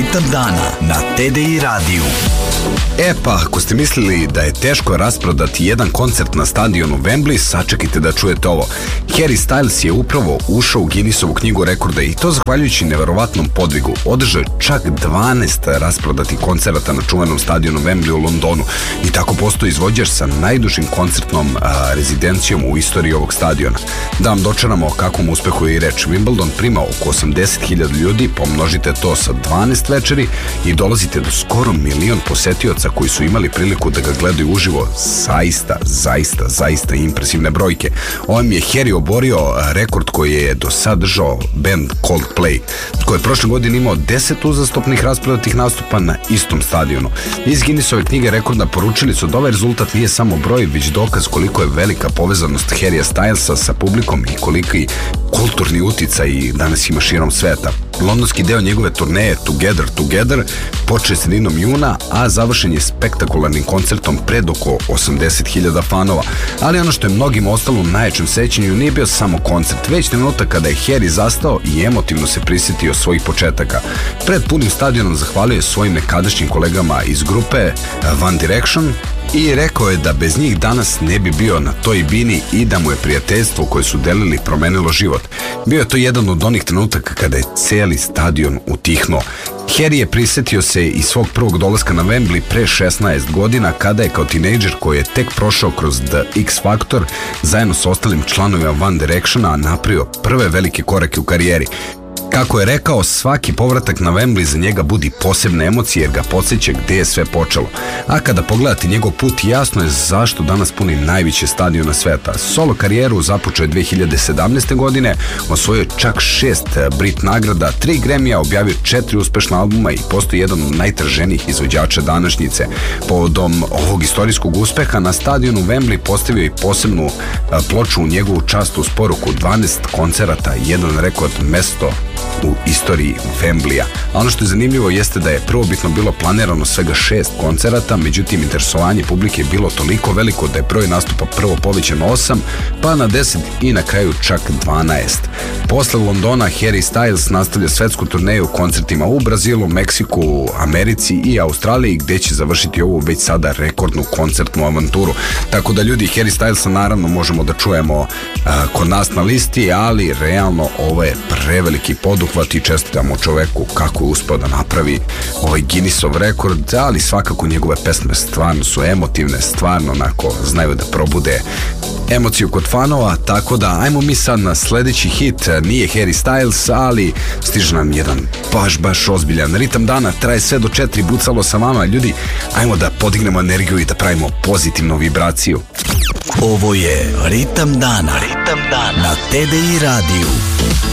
Ritam dana na TDI radiju. E pa, ako ste mislili da je teško rasprodati jedan koncert na stadionu Wembley, sačekajte da čujete ovo. Harry Styles je upravo ušao u Guinnessovu knjigu rekorda i to zahvaljujući neverovatnom podvigu. Održao je čak 12 rasprodatih koncerata na čuvenom stadionu Wembley u Londonu i tako postoji izvođač sa najdužim koncertnom rezidencijom u istoriji ovog stadiona. Da vam dočaramo o kakvom uspehu je i reč. Wimbledon prima oko 80.000 ljudi, pomnožite to sa 12 večeri i dolazite do skoro 1 milion posetioca koji su imali priliku da ga gledaju uživo. Zaista impresivne brojke. Ovim je Harry oborio rekord koji je do sad držao band Coldplay, koji je prošle godine imao 10 uzastopnih rasprodatih nastupa na istom stadionu. Iz Guinnessove knjige rekorda poručili su da ovaj rezultat nije samo broj, već dokaz koliko je velika povezanost Harrya Stylesa sa publikom i koliki kulturni uticaj danas ima širom sveta. Londonski deo njegove turneje Together počeo je sredinom juna, a završen je spektakularnim koncertom pred oko 80.000 fanova. Ali ono što je mnogim ostalo u najjačem sećanju nije bio samo koncert, već trenutak kada je Harry zastao i emotivno se prisjetio svojih početaka. Pred punim stadionom zahvalio je svojim nekadašnjim kolegama iz grupe One Direction i rekao je da bez njih danas ne bi bio na toj bini i da mu je prijateljstvo koje su delili promenilo život. Bio je to jedan od onih trenutaka kada je cijeli stadion utihnuo. Harry je prisjetio se i svog prvog dolaska na Wembley pre 16 godina kada je kao tinejdžer koji je tek prošao kroz The X Factor zajedno s ostalim članovima One Directiona napravio prve velike korake u karijeri. Kako je rekao, svaki povratak na Wembley za njega budi posebne emocije jer ga podsjeća gde je sve počelo. A kada pogledate njegov put, jasno je zašto danas puni najveće stadiona sveta. Solo karijeru započeo je 2017. godine, osvojio čak 6 Brit nagrada, 3 Grammy-a, objavio 4 uspešna albuma i postoji jedan od najtraženijih izvođača današnjice. Povodom ovog istorijskog uspeha na stadionu Wembley postavio i posebnu ploču u njegovu čast uz poruku 12 koncerata, jedan rekord, mesto u istoriji Wembleya. A ono što je zanimljivo jeste da je prvobitno bilo planirano svega 6 koncerata, međutim interesovanje publike je bilo toliko veliko da je broj nastupa prvo povećan 8, pa na 10 i na kraju čak 12. Posle Londona Harry Styles nastavlja svetsku turneju koncertima u Brazilu, Meksiku, Americi i Australiji, gde će završiti ovu već sada rekordnu koncertnu avanturu. Tako da ljudi, Harry Stylesa naravno možemo da čujemo kod nas na listi, ali realno ovo je preveliki poduhvat i čestitamo čoveku kako je uspeo da napravi ovaj Guinnessov rekord, ali svakako njegove pesme stvarno su emotivne, stvarno onako znaju da probude emociju kod fanova, tako da ajmo mi sad na sledeći hit. Nije Harry Styles, ali stiže nam jedan baš ozbiljan ritam dana, traje sve do 4, bucalo sa vama. Ljudi, ajmo da podignemo energiju i da pravimo pozitivnu vibraciju. Ovo je Ritam dana na TDI radiju.